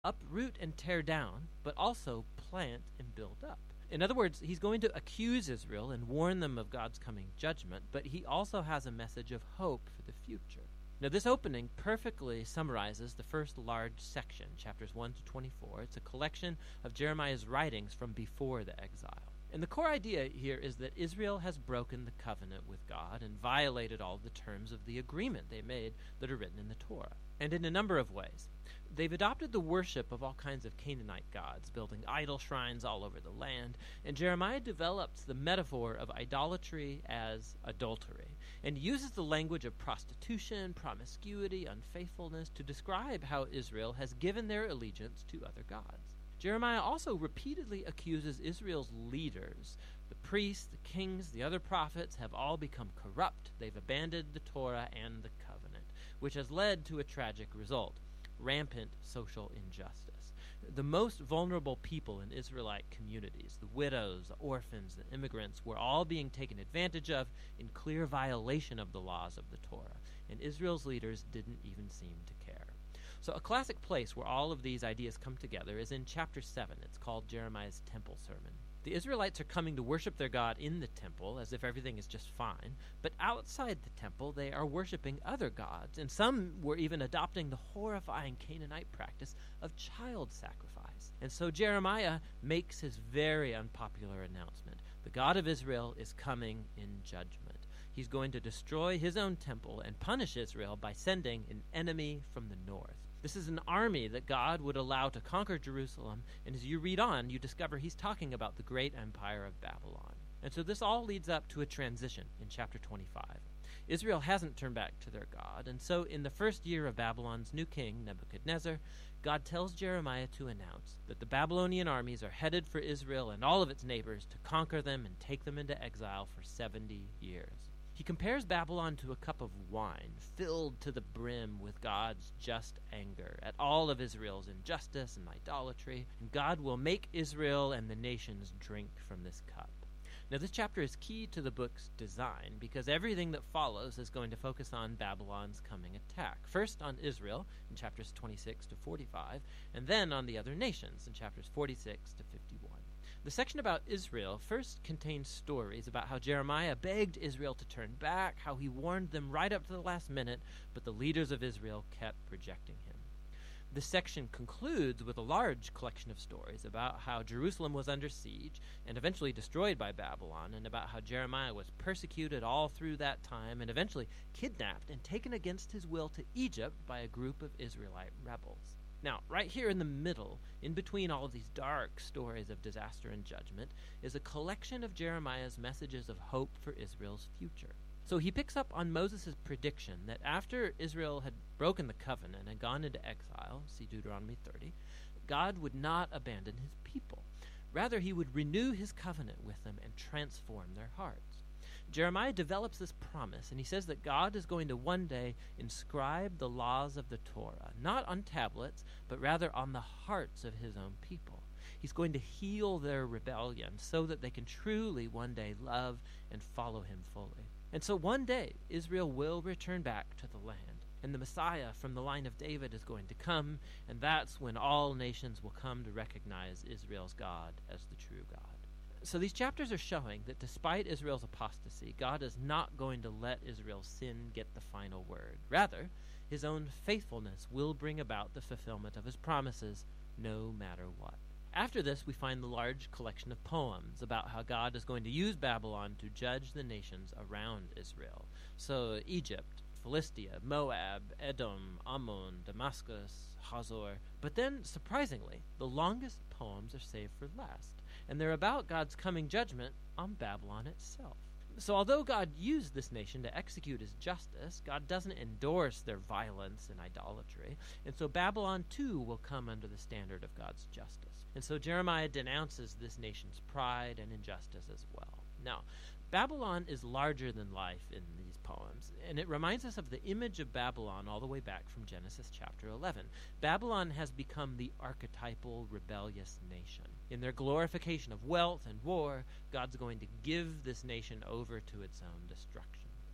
uproot and tear down, but also plant and build up. In other words, he's going to accuse Israel and warn them of God's coming judgment, but he also has a message of hope for the future. Now, this opening perfectly summarizes the first large section, chapters 1 to 24. It's a collection of Jeremiah's writings from before the exile. And the core idea here is that Israel has broken the covenant with God and violated all the terms of the agreement they made that are written in the Torah, and in a number of ways. They've adopted the worship of all kinds of Canaanite gods, building idol shrines all over the land, and Jeremiah develops the metaphor of idolatry as adultery, and uses the language of prostitution, promiscuity, unfaithfulness to describe how Israel has given their allegiance to other gods. Jeremiah also repeatedly accuses Israel's leaders. The priests, the kings, the other prophets have all become corrupt. They've abandoned the Torah and the covenant, which has led to a tragic result: rampant social injustice. The most vulnerable people in Israelite communities, the widows, the orphans, the immigrants, were all being taken advantage of in clear violation of the laws of the Torah, and Israel's leaders didn't even seem to care. So a classic place where all of these ideas come together is in chapter 7. It's called Jeremiah's Temple Sermon. The Israelites are coming to worship their God in the temple as if everything is just fine, but outside the temple they are worshiping other gods, and some were even adopting the horrifying Canaanite practice of child sacrifice. And so Jeremiah makes his very unpopular announcement: the God of Israel is coming in judgment. He's going to destroy his own temple and punish Israel by sending an enemy from the north. This is an army that God would allow to conquer Jerusalem, and as you read on, you discover he's talking about the great empire of Babylon. And so this all leads up to a transition in chapter 25. Israel hasn't turned back to their God, and so in the first year of Babylon's new king, Nebuchadnezzar, God tells Jeremiah to announce that the Babylonian armies are headed for Israel and all of its neighbors to conquer them and take them into exile for 70 years. He compares Babylon to a cup of wine filled to the brim with God's just anger at all of Israel's injustice and idolatry, and God will make Israel and the nations drink from this cup. Now, this chapter is key to the book's design because everything that follows is going to focus on Babylon's coming attack. First on Israel in chapters 26 to 45, and then on the other nations in chapters 46 to 51. The section about Israel first contains stories about how Jeremiah begged Israel to turn back, how he warned them right up to the last minute, but the leaders of Israel kept rejecting him. This section concludes with a large collection of stories about how Jerusalem was under siege and eventually destroyed by Babylon, and about how Jeremiah was persecuted all through that time and eventually kidnapped and taken against his will to Egypt by a group of Israelite rebels. Now, right here in the middle, in between all of these dark stories of disaster and judgment, is a collection of Jeremiah's messages of hope for Israel's future. So he picks up on Moses' prediction that after Israel had broken the covenant and gone into exile, see Deuteronomy 30, God would not abandon his people. Rather, he would renew his covenant with them and transform their hearts. Jeremiah develops this promise, and he says that God is going to one day inscribe the laws of the Torah, not on tablets, but rather on the hearts of his own people. He's going to heal their rebellion so that they can truly one day love and follow him fully. And so one day, Israel will return back to the land, and the Messiah from the line of David is going to come, and that's when all nations will come to recognize Israel's God as the true God. So these chapters are showing that despite Israel's apostasy, God is not going to let Israel's sin get the final word. Rather, his own faithfulness will bring about the fulfillment of his promises, no matter what. After this, we find the large collection of poems about how God is going to use Babylon to judge the nations around Israel. So Egypt, Philistia, Moab, Edom, Ammon, Damascus, Hazor. But then, surprisingly, the longest poems are saved for last, and they're about God's coming judgment on Babylon itself. So although God used this nation to execute his justice, God doesn't endorse their violence and idolatry, and so Babylon too will come under the standard of God's justice. And so Jeremiah denounces this nation's pride and injustice as well. Now, Babylon is larger than life in these poems, and it reminds us of the image of Babylon all the way back from Genesis chapter 11. Babylon has become the archetypal rebellious nation. In their glorification of wealth and war, God's going to give this nation over to its own destruction.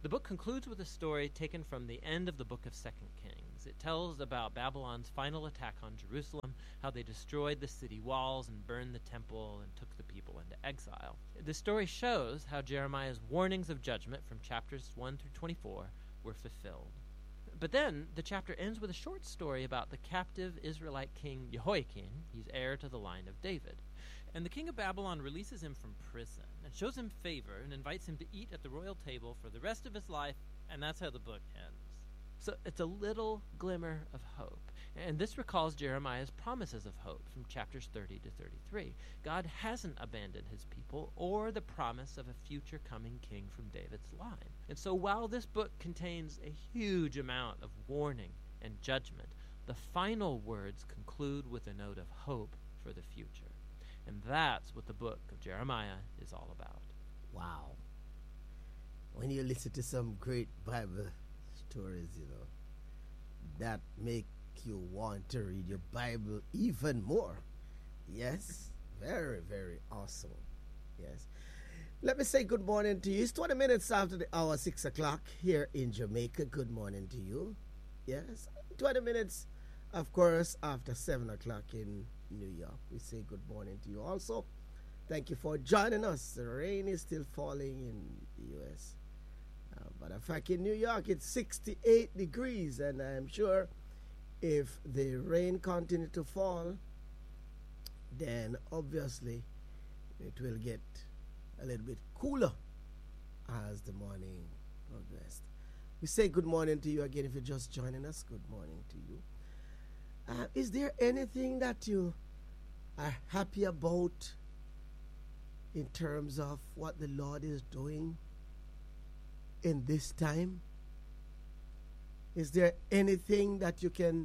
The book concludes with a story taken from the end of the book of 2 Kings. It tells about Babylon's final attack on Jerusalem, how they destroyed the city walls and burned the temple and took the people into exile. The story shows how Jeremiah's warnings of judgment from chapters 1 through 24 were fulfilled. But then the chapter ends with a short story about the captive Israelite king Jehoiakim. He's heir to the line of David. And the king of Babylon releases him from prison and shows him favor and invites him to eat at the royal table for the rest of his life, and that's how the book ends. So it's a little glimmer of hope. And this recalls Jeremiah's promises of hope from chapters 30 to 33. God hasn't abandoned his people or the promise of a future coming king from David's line. And so while this book contains a huge amount of warning and judgment, the final words conclude with a note of hope for the future. And that's what the book of Jeremiah is all about. Wow. When you listen to some great Bible stories, that make you want to read your Bible even more. Yes, very, very awesome. Yes. Let me say good morning to you. It's 20 minutes after the hour, 6 o'clock here in Jamaica. Good morning to you. Yes, 20 minutes, of course, after 7 o'clock in New York. We say good morning to you also. Thank you for joining us. The rain is still falling in the U.S. But in fact, in New York, it's 68 degrees, and I'm sure if the rain continues to fall, then obviously it will get a little bit cooler as the morning progressed. We say good morning to you again if you're just joining us. Good morning to you. Is there anything that you are happy about in terms of what the Lord is doing in this time? Is there anything that you can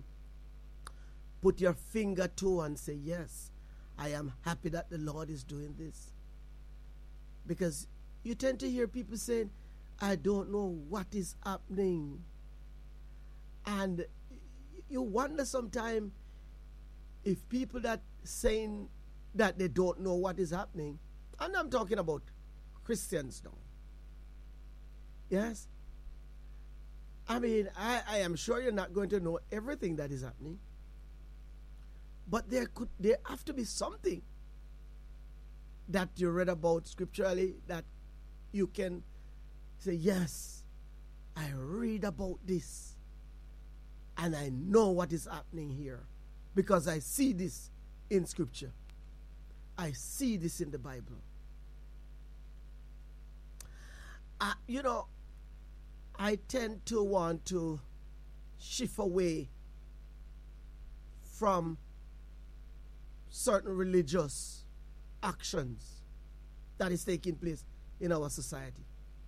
put your finger to and say, yes, I am happy that the Lord is doing this? Because you tend to hear people saying, I don't know what is happening. And you wonder sometimes if people that saying that they don't know what is happening, and I'm talking about Christians now. Yes? I mean, I am sure you're not going to know everything that is happening. But there have to be something that you read about scripturally that you can say, yes, I read about this and I know what is happening here because I see this in scripture. I see this in the Bible. I tend to want to shift away from certain religious actions that is taking place in our society.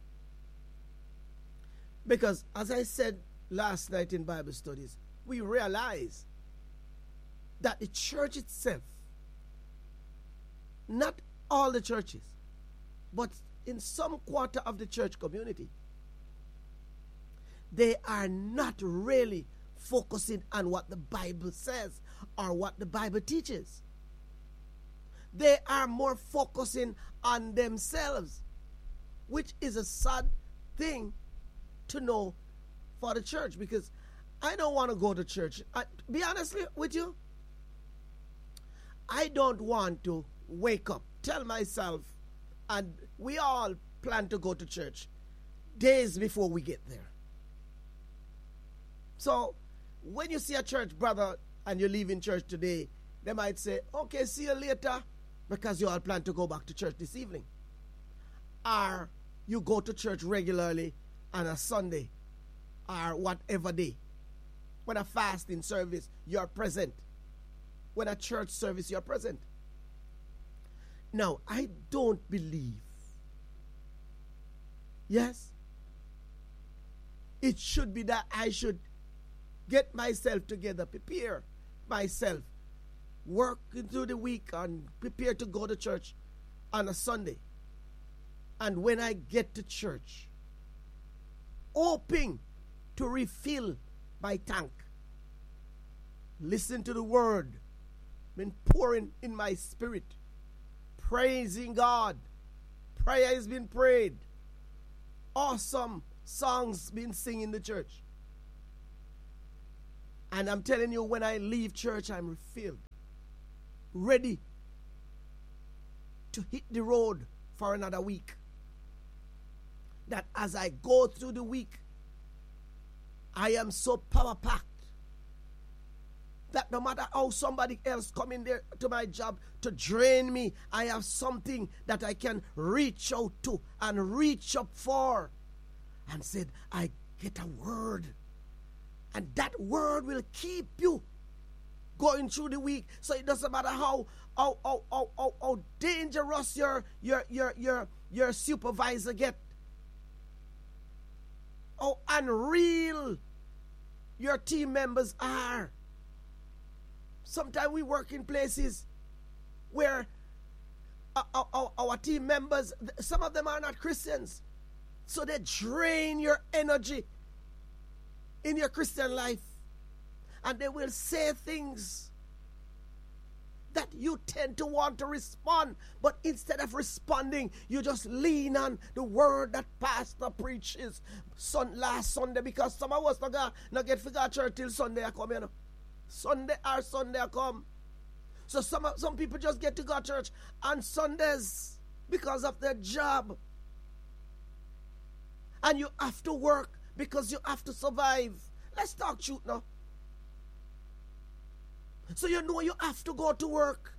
Because, as I said last night in Bible studies, we realize that the church itself, not all the churches, but in some quarter of the church community, they are not really focusing on what the Bible says or what the Bible teaches. They are more focusing on themselves, which is a sad thing to know for the church, because I don't want to go to church. Be honest with you, I don't want to wake up, tell myself, and we all plan to go to church days before we get there. So when you see a church brother and you're leaving church today, they might say, okay, see you later, because you all plan to go back to church this evening. Or you go to church regularly on a Sunday or whatever day. When a fasting service, you're present. When a church service, you're present. Now, I don't believe, yes, it should be that I should get myself together, prepare myself, work through the week and prepare to go to church on a Sunday. And when I get to church, hoping to refill my tank, listen to the word, been pouring in my spirit, praising God, prayer has been prayed, awesome songs being sung in the church. And I'm telling you, when I leave church, I'm refilled, ready to hit the road for another week. That as I go through the week, I am so power-packed that no matter how somebody else come in there to my job to drain me, I have something that I can reach out to and reach up for. And said, I get a word. And that word will keep you going through the week. So it doesn't matter how dangerous your supervisor get, how unreal your team members are. Sometimes we work in places where our team members, some of them are not Christians. So they drain your energy in your Christian life. And they will say things that you tend to want to respond. But instead of responding, you just lean on the word that pastor preaches last Sunday. Because some of us not get to go to church till Sunday I come, you know. Sunday I come. So some people just get to go to church on Sundays because of their job. And you have to work because you have to survive. Let's talk truth now. So you know you have to go to work.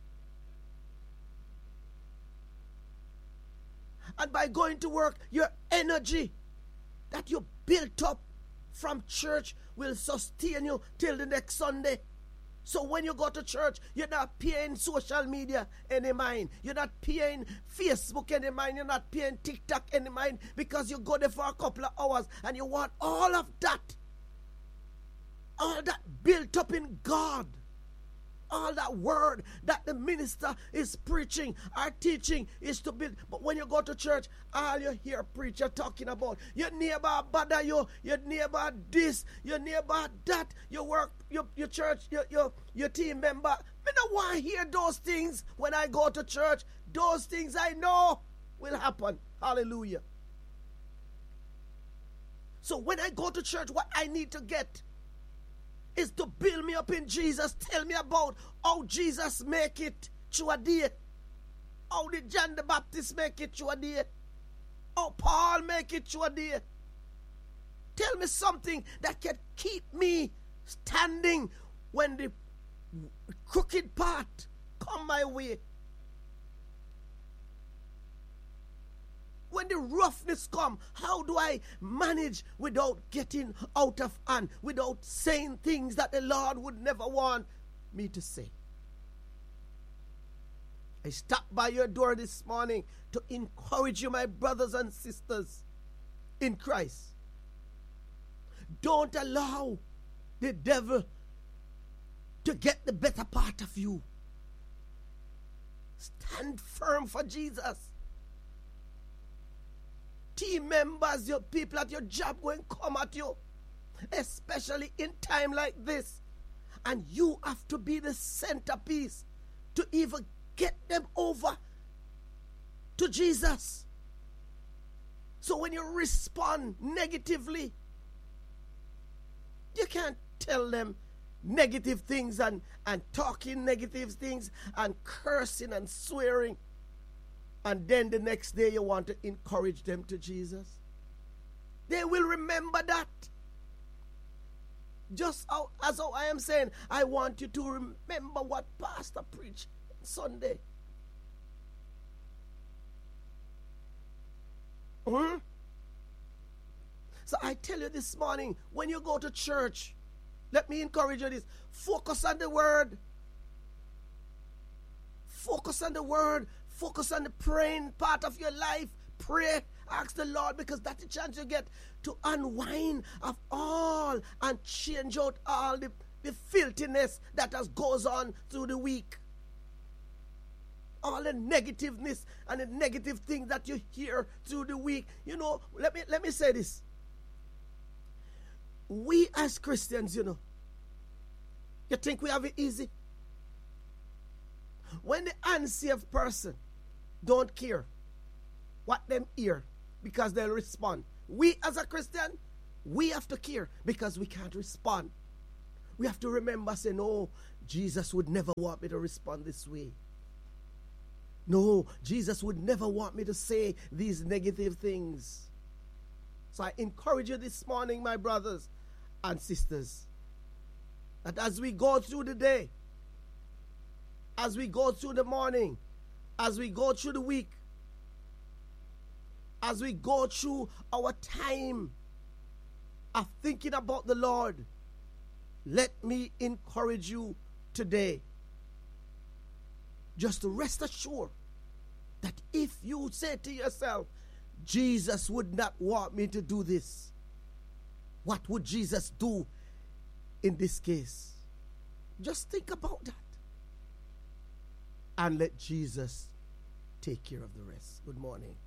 And by going to work, your energy that you built up from church will sustain you till the next Sunday. So when you go to church, you're not paying social media any mind. You're not paying Facebook any mind. You're not paying TikTok any mind, because you go there for a couple of hours and you want all of that. All that built up in God. All that word that the minister is preaching or teaching is to build. But when you go to church, all you hear preacher talking about, your neighbor bother you, your neighbor this, your neighbor that, your work, your church, your team member. I don't want to hear those things when I go to church. Those things I know will happen. Hallelujah. So when I go to church, what I need to get is to build me up in Jesus. Tell me about how Jesus make it through a day. How did John the Baptist make it through a day? How Paul make it through a day? Tell me something that can keep me standing when the crooked path come my way. When the roughness come, how do I manage without getting out of hand, without saying things that the Lord would never want me to say? I stopped by your door this morning to encourage you, my brothers and sisters in Christ. Don't allow the devil to get the better part of you. Stand firm for Jesus. Team members, your people at your job going to come at you, especially in time like this. And you have to be the centerpiece to even get them over to Jesus. So when you respond negatively, you can't tell them negative things and talking negative things and cursing and swearing. And then the next day you want to encourage them to Jesus. They will remember that. Just as I am saying, I want you to remember what Pastor preached Sunday. So I tell you this morning, when you go to church, let me encourage you this. Focus on the word. Focus on the word. Focus on the praying part of your life. Pray. Ask the Lord, because that's the chance you get to unwind of all and change out all the filthiness that goes on through the week. All the negativeness and the negative things that you hear through the week. You know, let me say this. We as Christians, you think we have it easy? When the unsaved person don't care what them hear, because they'll respond, We as a Christian, we have to care because we can't respond. We have to remember, say, no, Jesus would never want me to respond this way. No, Jesus would never want me to say these negative things. So I encourage you this morning, my brothers and sisters, that as we go through the day, as we go through the morning, as we go through the week, as we go through our time of thinking about the Lord, let me encourage you today just to rest assured that if you say to yourself, Jesus would not want me to do this, what would Jesus do in this case? Just think about that. And let Jesus take care of the rest. Good morning.